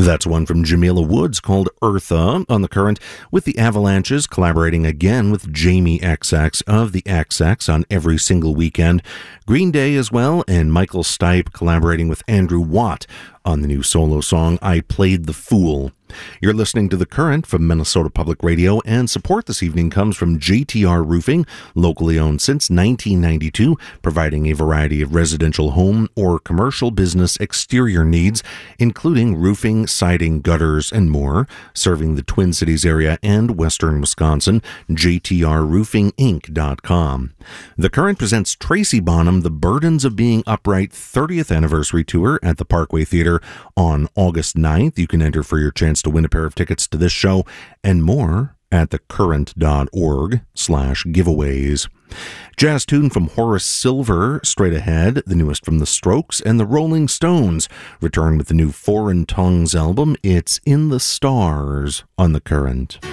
That's one from Jamila Woods called Eartha on The Current, with the Avalanches collaborating again with Jamie XX of the XX on Every Single Weekend. Green Day as well, and Michael Stipe collaborating with Andrew Watt on the new solo song I Played the Fool. You're listening to The Current from Minnesota Public Radio, and support this evening comes from JTR Roofing, locally owned since 1992, providing a variety of residential home or commercial business exterior needs, including roofing, siding, gutters, and more, serving the Twin Cities area and western Wisconsin. JTRRoofingInc.com. The Current presents Tracy Bonham, The Burdens of Being Upright 30th Anniversary Tour at the Parkway Theater on August 9th. You can enter for your chance to win a pair of tickets to this show and more at thecurrent.org/giveaways. Jazz tune from Horace Silver straight ahead, the newest from The Strokes, and the Rolling Stones return with the new Foreign Tongues album. It's In the Stars on The Current.